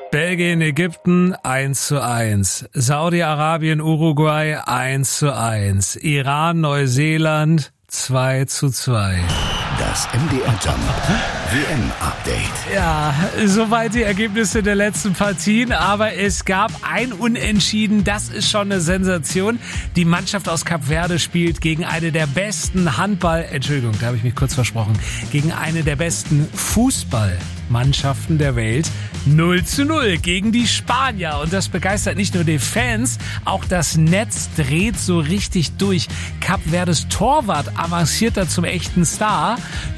Belgien, Ägypten 1:1. Saudi-Arabien, Uruguay 1:1. Iran, Neuseeland 2:2. Das MDR Jump WM-Update. Ja, soweit die Ergebnisse der letzten Partien, aber es gab ein Unentschieden, das ist schon eine Sensation. Die Mannschaft aus Kap Verde spielt gegen eine der besten da habe ich mich kurz versprochen, gegen eine der besten Fußballmannschaften der Welt. 0:0 gegen die Spanier. Und das begeistert nicht nur die Fans, auch das Netz dreht so richtig durch. Kap Verdes Torwart avanciert da zum echten Star.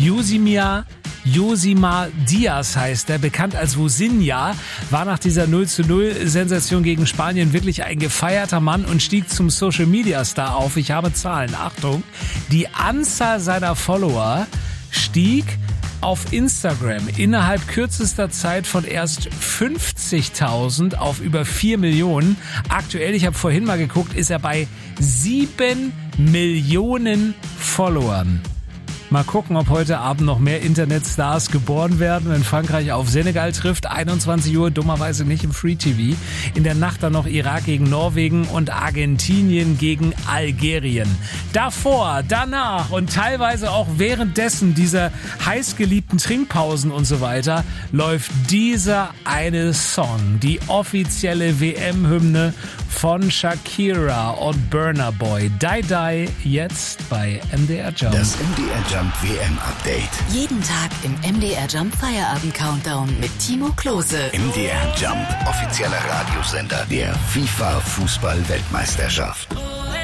Josimar Diaz heißt er, bekannt als Vozinha, war nach dieser 0:0-Sensation gegen Spanien wirklich ein gefeierter Mann und stieg zum Social-Media-Star auf. Ich habe Zahlen, Achtung. Die Anzahl seiner Follower stieg auf Instagram innerhalb kürzester Zeit von erst 50.000 auf über 4 Millionen. Aktuell, ich habe vorhin mal geguckt, ist er bei 7 Millionen Followern. Mal gucken, ob heute Abend noch mehr Internetstars geboren werden, wenn Frankreich auf Senegal trifft. 21 Uhr, dummerweise nicht im Free TV. In der Nacht dann noch Irak gegen Norwegen und Argentinien gegen Algerien. Davor, danach und teilweise auch währenddessen dieser heißgeliebten Trinkpausen und so weiter läuft dieser eine Song, die offizielle WM-Hymne von Shakira und Burna Boy. Die Die, jetzt bei MDR Jump. Das MDR Jump WM-Update. Jeden Tag im MDR Jump Feierabend-Countdown mit Timo Klose. MDR Jump, offizieller Radiosender der FIFA-Fußball-Weltmeisterschaft.